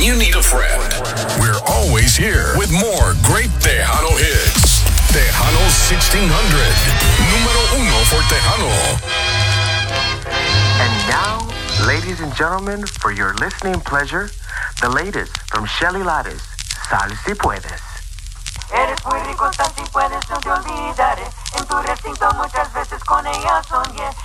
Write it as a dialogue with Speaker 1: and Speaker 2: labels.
Speaker 1: you need a friend, we're always here with more great Tejano hits. Tejano 1600, número uno for Tejano.
Speaker 2: And now, ladies and gentlemen, for your listening pleasure, the latest from Shelly Lares, Sal Si Puedes.
Speaker 3: Eres muy rico, tal si puedes, no te olvidaré. En tu recinto muchas veces con ella soñé.